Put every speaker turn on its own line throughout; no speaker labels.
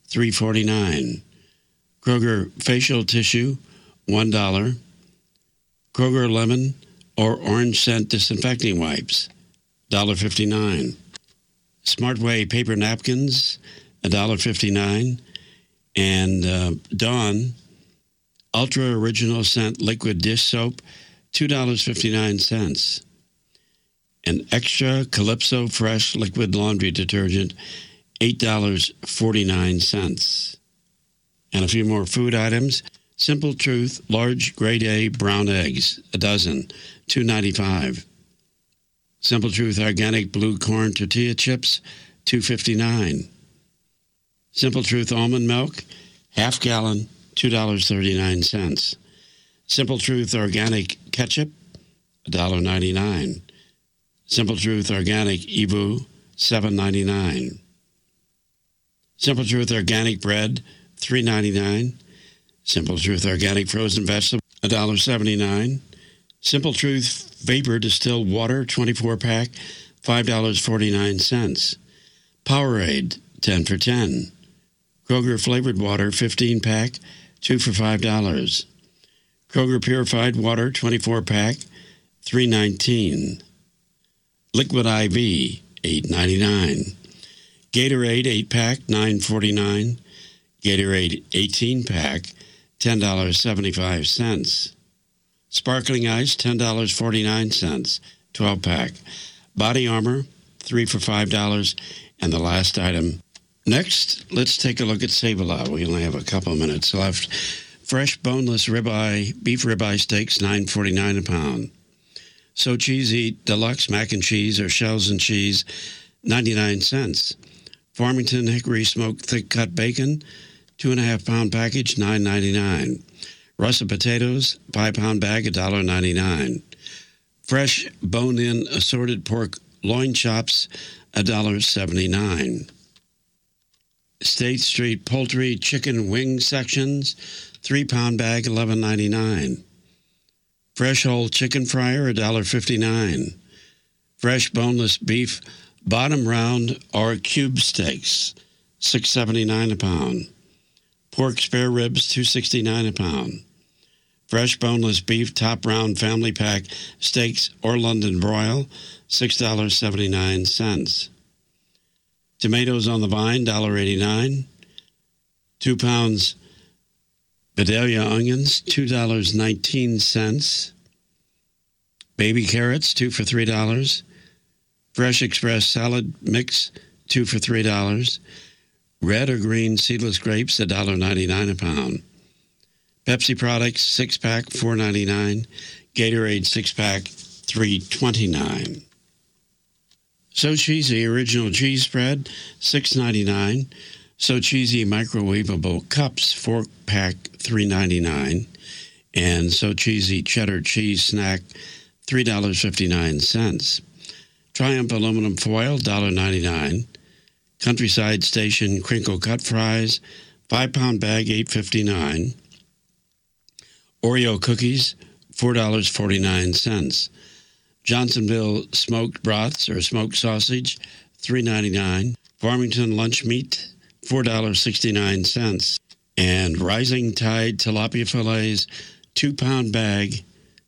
$3.49. Kroger facial tissue, $1. Kroger lemon or orange scent disinfecting wipes, $1.59. Smartway paper napkins, $1.59. And Dawn Ultra Original Scent Liquid Dish Soap, $2.59. And Extra Calypso Fresh Liquid Laundry Detergent, $8.49. And a few more food items. Simple Truth large grade A brown eggs, a dozen, $2.95. Simple Truth organic blue corn tortilla chips, $2.59. Simple Truth almond milk, half gallon, $2.39. Simple Truth organic ketchup, $1.99. Simple Truth organic Evu, $7.99. Simple Truth organic bread, $3.99. Simple Truth organic frozen vegetable, $1.79. Simple Truth vapor distilled water, 24-pack, $5.49. Powerade, 10 for $10. Kroger flavored water, 15-pack, 2 for $5. Kroger purified water, 24-pack, $3.19. Liquid IV, $8.99. Gatorade 8-pack, $9.49. Gatorade 18-pack, $10.75. Sparkling Ice, $10.49, 12-pack. Body Armor, 3 for $5. And the last item. Next, let's take a look at Save-A-Lot. We only have a couple of minutes left. Fresh boneless ribeye, beef ribeye steaks, $9.49 a pound. So Cheesy Deluxe mac and cheese or shells and cheese, 99 cents. Farmington Hickory Smoked Thick Cut Bacon, 2.5-pound package, $9.99. Russet potatoes, 5-pound bag, $1.99. Fresh bone-in assorted pork loin chops, $1.79. State Street Poultry Chicken Wing Sections, 3-pound bag, $11.99. Fresh whole chicken fryer, $1.59. Fresh boneless beef bottom round or cube steaks, $6.79 a pound. Pork spare ribs, $2.69 a pound. Fresh boneless beef top round family pack steaks or London broil, $6.79. Tomatoes on the vine, $1.89. 2 pounds Vidalia onions, $2.19. Baby carrots, 2 for $3. Fresh Express salad mix, 2 for $3. Red or green seedless grapes, $1.99 a pound. Pepsi products, 6-pack, $4.99. Gatorade 6-pack, $3.29. So Cheesy original cheese spread, $6.99. So Cheesy microwavable cups, 4-pack, $3.99. And So Cheesy cheddar cheese snack, $3.59. Triumph aluminum foil, $1.99. Countryside Station crinkle cut fries, 5-pound bag, $8.59. Oreo cookies, $4.49. Johnsonville smoked broths or smoked sausage, $3.99. Farmington lunch meat, $4.69. And Rising Tide tilapia fillets, 2-pound bag,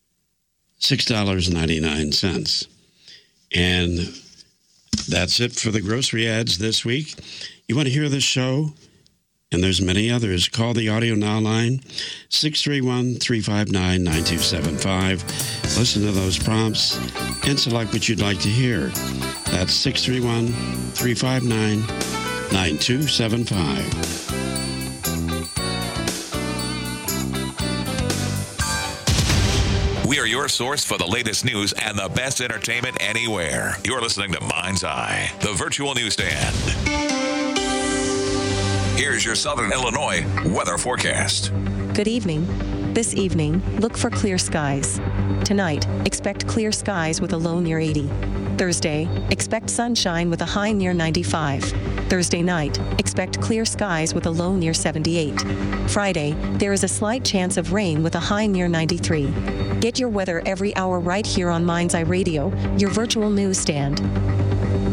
$6.99. And that's it for the grocery ads this week. You want to hear this show? And there's many others. Call the Audio Now line, 631-359-9275. Listen to those prompts and select what you'd like to hear. That's 631-359-9275.
We are your source for the latest news and the best entertainment anywhere. You're listening to Mind's Eye, the virtual newsstand. Here's your Southern Illinois weather forecast.
Good evening. This evening, look for clear skies. Tonight, expect clear skies with a low near 80. Thursday, expect sunshine with a high near 95. Thursday night, expect clear skies with a low near 78. Friday, there is a slight chance of rain with a high near 93. Get your weather every hour right here on Mind's Eye Radio, your virtual newsstand.